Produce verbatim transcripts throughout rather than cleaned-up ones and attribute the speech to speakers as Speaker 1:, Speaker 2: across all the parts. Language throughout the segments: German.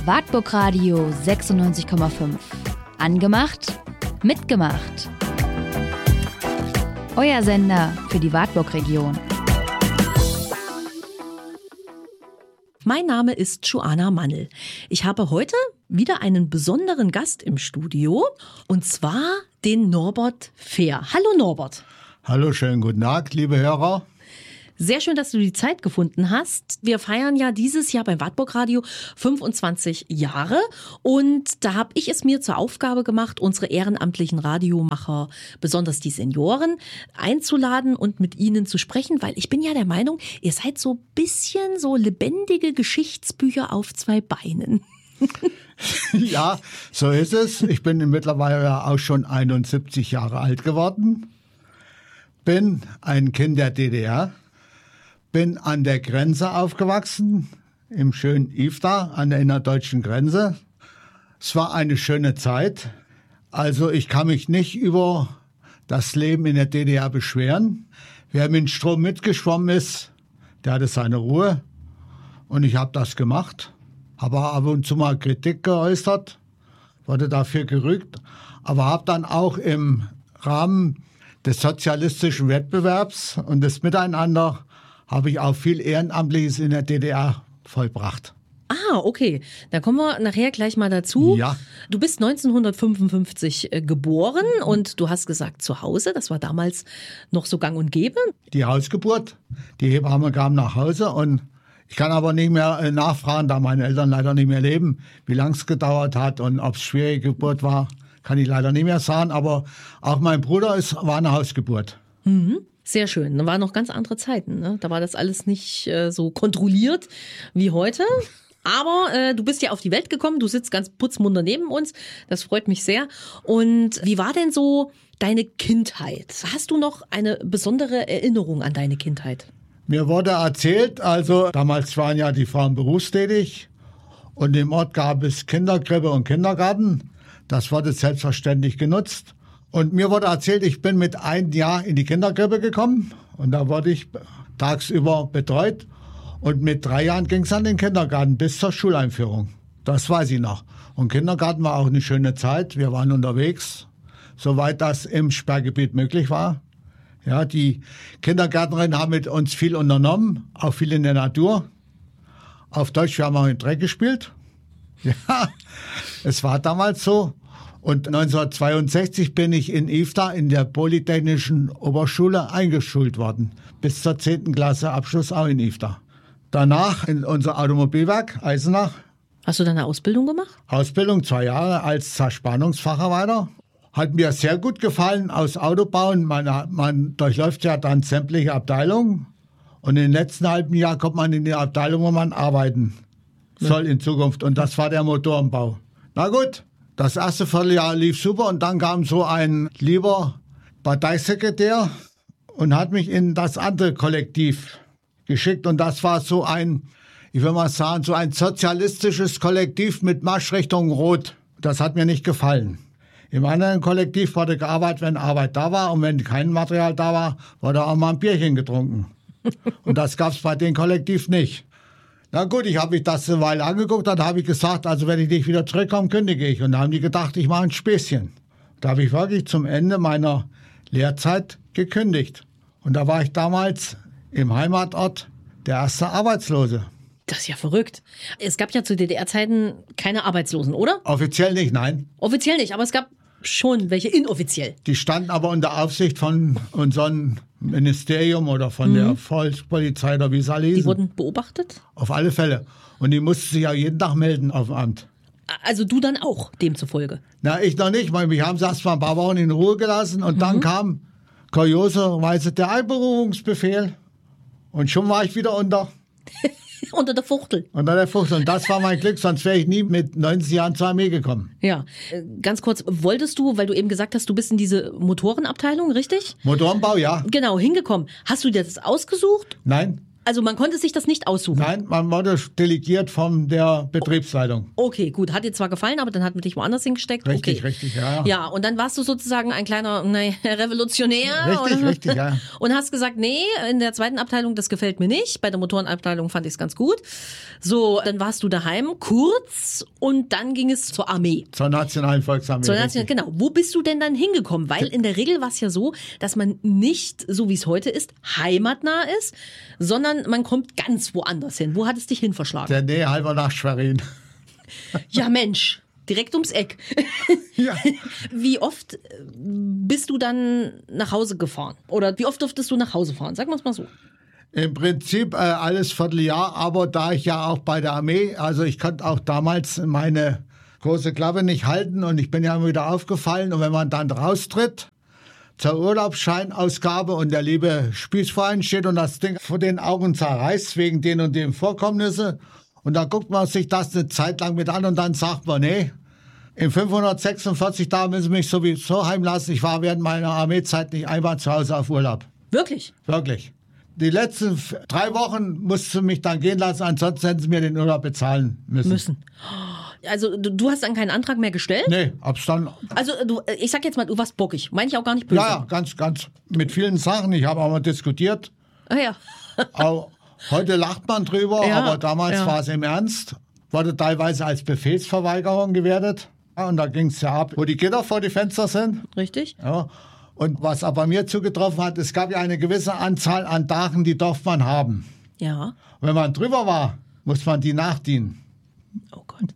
Speaker 1: Wartburg Radio sechsundneunzig Komma fünf. Angemacht, mitgemacht. Euer Sender für die Wartburg-Region.
Speaker 2: Mein Name ist Joanna Mannel. Ich habe heute wieder einen besonderen Gast im Studio, und zwar den Norbert Fehr. Hallo Norbert.
Speaker 3: Hallo, schönen guten Tag, liebe Hörer.
Speaker 2: Sehr schön, dass du die Zeit gefunden hast. Wir feiern ja dieses Jahr beim Wartburg Radio fünfundzwanzig Jahre, und da habe ich es mir zur Aufgabe gemacht, unsere ehrenamtlichen Radiomacher, besonders die Senioren, einzuladen und mit ihnen zu sprechen, weil ich bin ja der Meinung, ihr seid so ein bisschen so lebendige Geschichtsbücher auf zwei Beinen.
Speaker 3: Ja, so ist es. Ich bin mittlerweile auch schon einundsiebzig Jahre alt geworden, bin ein Kind der D D R. Bin an der Grenze aufgewachsen, im schönen Ifta, an der innerdeutschen Grenze. Es war eine schöne Zeit. Also ich kann mich nicht über das Leben in der D D R beschweren. Wer mit dem Strom mitgeschwommen ist, der hatte seine Ruhe. Und ich habe das gemacht. Habe ab und zu mal Kritik geäußert, wurde dafür gerügt. Aber habe dann auch im Rahmen des sozialistischen Wettbewerbs und des Miteinander habe ich auch viel Ehrenamtliches in der D D R vollbracht.
Speaker 2: Ah, okay. Da kommen wir nachher gleich mal dazu.
Speaker 3: Ja.
Speaker 2: Du bist neunzehnhundertfünfundfünfzig äh, geboren und du hast gesagt zu Hause, das war damals noch so gang und gäbe.
Speaker 3: Die Hausgeburt. Die Hebamme kam nach Hause, und ich kann aber nicht mehr äh, nachfragen, da meine Eltern leider nicht mehr leben, wie lange es gedauert hat und ob es schwierige Geburt war, kann ich leider nicht mehr sagen. Aber auch mein Bruder ist, war eine Hausgeburt.
Speaker 2: Mhm. Sehr schön. Da waren noch ganz andere Zeiten, ne? Da war das alles nicht äh, so kontrolliert wie heute. Aber äh, du bist ja auf die Welt gekommen, du sitzt ganz putzmunter neben uns. Das freut mich sehr. Und wie war denn so deine Kindheit? Hast du noch eine besondere Erinnerung an deine Kindheit?
Speaker 3: Mir wurde erzählt, also damals waren ja die Frauen berufstätig und im Ort gab es Kinderkrippe und Kindergarten. Das wurde selbstverständlich genutzt. Und mir wurde erzählt, ich bin mit einem Jahr in die Kinderkrippe gekommen, und da wurde ich tagsüber betreut. Und mit drei Jahren ging es an den Kindergarten bis zur Schuleinführung. Das weiß ich noch. Und Kindergarten war auch eine schöne Zeit. Wir waren unterwegs, soweit das im Sperrgebiet möglich war. Ja, die Kindergärtnerinnen haben mit uns viel unternommen, auch viel in der Natur. Auf Deutsch, wir haben auch im Dreck gespielt. Ja, es war damals so. Und neunzehnhundertzweiundsechzig bin ich in Ifta in der Polytechnischen Oberschule eingeschult worden. Bis zur zehnten Klasse Abschluss auch in Ifta. Danach in unser Automobilwerk Eisenach.
Speaker 2: Hast du deine Ausbildung gemacht?
Speaker 3: Ausbildung, zwei Jahre als Zerspannungsfacharbeiter. Hat mir sehr gut gefallen aus Autobauen. Man, man durchläuft ja dann sämtliche Abteilungen. Und im letzten halben Jahr kommt man in die Abteilung, wo man arbeiten soll in Zukunft. Und das war der Motorenbau. Na gut. Das erste Vierteljahr lief super, und dann kam so ein lieber Parteisekretär und hat mich in das andere Kollektiv geschickt. Und das war so ein, ich will mal sagen, so ein sozialistisches Kollektiv mit Marschrichtung Rot. Das hat mir nicht gefallen. Im anderen Kollektiv wurde gearbeitet, wenn Arbeit da war, und wenn kein Material da war, wurde auch mal ein Bierchen getrunken. Und das gab es bei dem Kollektiv nicht. Na gut, ich habe mich das eine Weile angeguckt, dann habe ich gesagt, also wenn ich nicht wieder zurückkomme, kündige ich. Und dann haben die gedacht, ich mache ein Späßchen. Da habe ich wirklich zum Ende meiner Lehrzeit gekündigt. Und da war ich damals im Heimatort der erste Arbeitslose.
Speaker 2: Das ist ja verrückt. Es gab ja zu D D R-Zeiten keine Arbeitslosen, oder?
Speaker 3: Offiziell nicht, nein.
Speaker 2: Offiziell nicht, aber es gab schon welche inoffiziell.
Speaker 3: Die standen aber unter Aufsicht von unserem Ministerium oder von mhm. der Volkspolizei oder wie es alle hießen.
Speaker 2: Die wurden beobachtet?
Speaker 3: Auf alle Fälle. Und die mussten sich ja jeden Tag melden auf dem Amt.
Speaker 2: Also du dann auch, demzufolge?
Speaker 3: Na, ich noch nicht. Mich haben sie erst mal ein paar Wochen in Ruhe gelassen, und mhm. dann kam kurioserweise der Einberufungsbefehl. Und schon war ich wieder unter...
Speaker 2: Unter der Fuchtel.
Speaker 3: Unter der Fuchtel. Und das war mein Glück, sonst wäre ich nie mit neunzig Jahren zur Armee gekommen.
Speaker 2: Ja, ganz kurz, wolltest du, weil du eben gesagt hast, du bist in diese Motorenabteilung, richtig?
Speaker 3: Motorenbau, ja.
Speaker 2: Genau, hingekommen. Hast du dir das ausgesucht?
Speaker 3: Nein,
Speaker 2: Also man konnte sich das nicht aussuchen?
Speaker 3: Nein, man wurde delegiert von der Betriebsleitung.
Speaker 2: Okay, gut. Hat dir zwar gefallen, aber dann hat man dich woanders hingesteckt.
Speaker 3: Richtig,
Speaker 2: okay.
Speaker 3: richtig, ja.
Speaker 2: Ja, und dann warst du sozusagen ein kleiner ne, Revolutionär.
Speaker 3: Richtig,
Speaker 2: oder?
Speaker 3: richtig, ja.
Speaker 2: Und hast gesagt, nee, in der zweiten Abteilung, das gefällt mir nicht. Bei der Motorenabteilung fand ich es ganz gut. So, dann warst du daheim, kurz, und dann ging es zur Armee.
Speaker 3: Zur Nationalen Volksarmee.
Speaker 2: Zur National, genau. Wo bist du denn dann hingekommen? Weil in der Regel war es ja so, dass man nicht, so wie es heute ist, heimatnah ist, sondern man kommt ganz woanders hin. Wo hat es dich hin verschlagen?
Speaker 3: Der Nähe halber nach Schwerin.
Speaker 2: Ja, Mensch. Direkt ums Eck.
Speaker 3: Ja.
Speaker 2: Wie oft bist du dann nach Hause gefahren? Oder wie oft durftest du nach Hause fahren? Sagen wir es mal so.
Speaker 3: Im Prinzip äh, alles Vierteljahr, aber da ich ja auch bei der Armee, also ich konnte auch damals meine große Klappe nicht halten und ich bin ja immer wieder aufgefallen. Und wenn man dann raustritt zur Urlaubsscheinausgabe und der liebe Spießverein steht und das Ding vor den Augen zerreißt wegen den und den Vorkommnissen, und dann guckt man sich das eine Zeit lang mit an und dann sagt man, nee, in fünfhundertsechsundvierzig Tagen müssen Sie mich sowieso heimlassen. Ich war während meiner Armeezeit nicht einmal zu Hause auf Urlaub.
Speaker 2: Wirklich?
Speaker 3: Wirklich. Die letzten drei Wochen musst du mich dann gehen lassen, ansonsten hätten Sie mir den Urlaub bezahlen müssen.
Speaker 2: Müssen. Also du, du hast dann keinen Antrag mehr gestellt?
Speaker 3: Nee, hab's dann.
Speaker 2: Also du, ich sag jetzt mal, du warst bockig. Meine ich auch gar nicht böse.
Speaker 3: Ja, ja, ganz, ganz mit vielen Sachen. Ich habe auch mal diskutiert.
Speaker 2: Ah ja.
Speaker 3: Auch, heute lacht man drüber,
Speaker 2: Ja,
Speaker 3: aber damals
Speaker 2: ja.
Speaker 3: war es im Ernst. Wurde teilweise als Befehlsverweigerung gewertet. Ja, und da ging es ja ab, wo die Gitter vor die Fenster sind.
Speaker 2: Richtig?
Speaker 3: Ja. Und was aber mir zugetroffen hat, es gab ja eine gewisse Anzahl an Tagen, die darf man haben.
Speaker 2: Ja.
Speaker 3: Und wenn man drüber war, muss man die nachdienen.
Speaker 2: Oh Gott.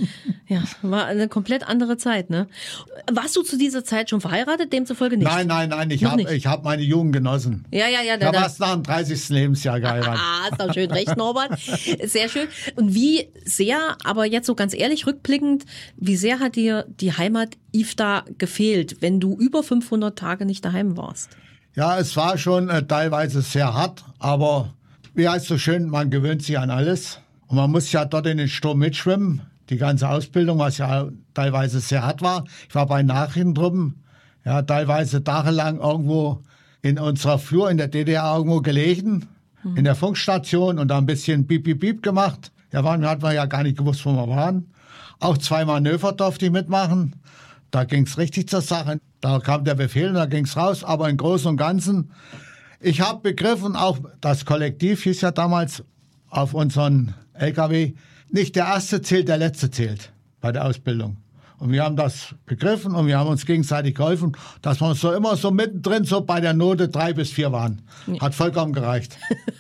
Speaker 2: Ja, war eine komplett andere Zeit, ne? Warst du zu dieser Zeit schon verheiratet, demzufolge nicht?
Speaker 3: Nein, nein, nein, ich
Speaker 2: Noch
Speaker 3: habe
Speaker 2: nicht?
Speaker 3: hab meine Jugend genossen.
Speaker 2: Ja, ja, ja.
Speaker 3: Ich habe erst nach dem dreißigsten Lebensjahr geheiratet.
Speaker 2: Ah, ist doch schön recht, Norbert. Sehr schön. Und wie sehr, aber jetzt so ganz ehrlich rückblickend, wie sehr hat dir die Heimat I F T A gefehlt, wenn du über fünfhundert Tage nicht daheim warst?
Speaker 3: Ja, es war schon äh, teilweise sehr hart, aber wie heißt so schön, man gewöhnt sich an alles. Und man muss ja dort in den Sturm mitschwimmen. Die ganze Ausbildung, was ja teilweise sehr hart war. Ich war bei Nachrichtentruppen, ja, teilweise tagelang irgendwo in unserer Flur in der D D R irgendwo gelegen, mhm. in der Funkstation und da ein bisschen Piep, Piep, Piep gemacht. Ja, waren, hat man ja gar nicht gewusst, wo wir waren. Auch zwei Manöver durfte ich mitmachen. Da ging's richtig zur Sache. Da kam der Befehl und da ging's raus. Aber im Großen und Ganzen, ich habe begriffen, auch das Kollektiv hieß ja damals auf unseren L K W, nicht der Erste zählt, der Letzte zählt bei der Ausbildung. Und wir haben das begriffen und wir haben uns gegenseitig geholfen, dass wir so immer so mittendrin so bei der Note drei bis vier waren. Hat vollkommen gereicht.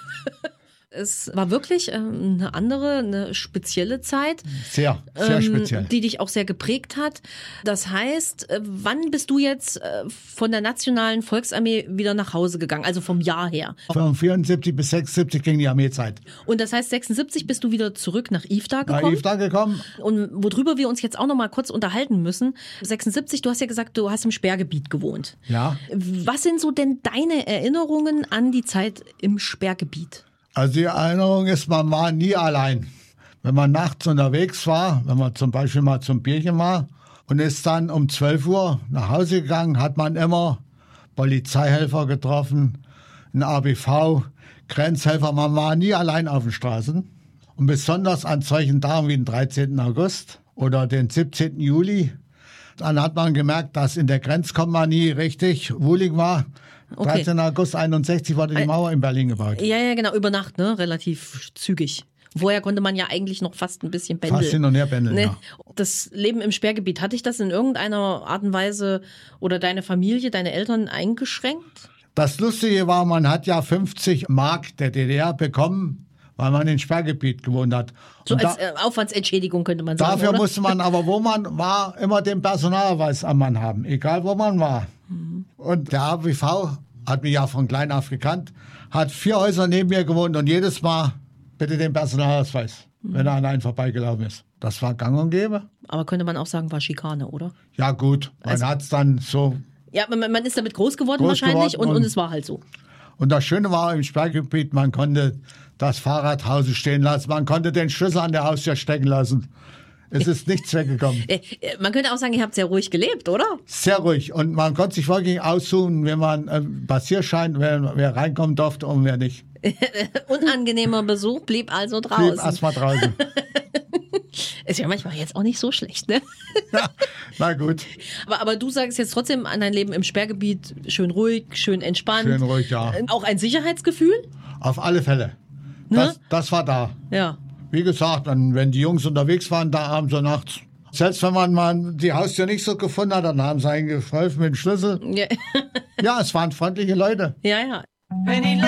Speaker 2: Es war wirklich ähm, eine andere, eine spezielle Zeit.
Speaker 3: Sehr, sehr
Speaker 2: ähm,
Speaker 3: speziell.
Speaker 2: Die dich auch sehr geprägt hat. Das heißt, äh, wann bist du jetzt äh, von der Nationalen Volksarmee wieder nach Hause gegangen? Also vom Jahr her.
Speaker 3: Von vierundsiebzig bis sechsundsiebzig ging die Armeezeit.
Speaker 2: Und das heißt, sechsundsiebzig bist du wieder zurück nach I F T A
Speaker 3: Nach
Speaker 2: gekommen?
Speaker 3: I F T A gekommen.
Speaker 2: Und worüber wir uns jetzt auch noch mal kurz unterhalten müssen. sechsundsiebzig, du hast ja gesagt, du hast im Sperrgebiet gewohnt.
Speaker 3: Ja.
Speaker 2: Was sind so denn deine Erinnerungen an die Zeit im Sperrgebiet?
Speaker 3: Also die Erinnerung ist, man war nie allein. Wenn man nachts unterwegs war, wenn man zum Beispiel mal zum Bierchen war und ist dann um zwölf Uhr nach Hause gegangen, hat man immer Polizeihelfer getroffen, ein A B V, Grenzhelfer. Man war nie allein auf den Straßen. Und besonders an solchen Tagen wie den dreizehnten August oder den siebzehnten Juli, dann hat man gemerkt, dass in der Grenzkompanie richtig wohlig war.
Speaker 2: Okay.
Speaker 3: dreizehnten August einundsechzig wurde die Mauer in Berlin gebaut.
Speaker 2: Ja, ja, genau, über Nacht, ne? Relativ zügig. Vorher konnte man ja eigentlich noch fast ein bisschen pendeln.
Speaker 3: Fast hin und her pendeln,
Speaker 2: ne?
Speaker 3: ja.
Speaker 2: Das Leben im Sperrgebiet, hatte ich das in irgendeiner Art und Weise oder deine Familie, deine Eltern eingeschränkt?
Speaker 3: Das Lustige war, man hat ja fünfzig Mark der D D R bekommen, weil man im Sperrgebiet gewohnt hat.
Speaker 2: So
Speaker 3: Und
Speaker 2: als
Speaker 3: da,
Speaker 2: äh, Aufwandsentschädigung könnte man sagen,
Speaker 3: dafür
Speaker 2: oder?
Speaker 3: musste man aber, wo man war, immer den Personalausweis am Mann haben, egal wo man war. Mhm. Und der A B V hat mich ja von klein auf gekannt, hat vier Häuser neben mir gewohnt und jedes Mal bitte den Personalausweis, mhm. wenn er an einen vorbeigelaufen ist. Das war gang und gäbe.
Speaker 2: Aber könnte man auch sagen, war Schikane, oder?
Speaker 3: Ja gut, man
Speaker 2: Also-
Speaker 3: hat es dann so...
Speaker 2: Ja, man, man ist damit groß geworden
Speaker 3: Groß
Speaker 2: wahrscheinlich
Speaker 3: geworden
Speaker 2: und, und
Speaker 3: und-
Speaker 2: es war halt so.
Speaker 3: Und das Schöne war im Sperrgebiet, man konnte das Fahrrad Hause stehen lassen, man konnte den Schlüssel an der Haustür stecken lassen. Es ist nichts weggekommen.
Speaker 2: Äh, äh, man könnte auch sagen, ihr habt sehr ruhig gelebt, oder?
Speaker 3: Sehr ruhig. Und man konnte sich wirklich aussuchen, wenn man äh, Passierschein, wer, wer reinkommen durfte und wer nicht.
Speaker 2: Unangenehmer Besuch blieb also draußen.
Speaker 3: Blieb erstmal draußen.
Speaker 2: Ist ja manchmal jetzt auch nicht so schlecht, ne?
Speaker 3: Ja, na gut.
Speaker 2: Aber, aber du sagst jetzt trotzdem an dein Leben im Sperrgebiet schön ruhig, schön entspannt.
Speaker 3: Schön ruhig, ja.
Speaker 2: Auch ein Sicherheitsgefühl?
Speaker 3: Auf alle Fälle. Das,
Speaker 2: Ne?
Speaker 3: das war da.
Speaker 2: Ja.
Speaker 3: Wie gesagt, dann, wenn die Jungs unterwegs waren, da abends und nachts, selbst wenn man mal die Haustür nicht so gefunden hat, dann haben sie einen geholfen mit dem Schlüssel.
Speaker 2: Ja,
Speaker 3: Ja, es waren freundliche Leute.
Speaker 2: ja. ja.
Speaker 4: Wenn die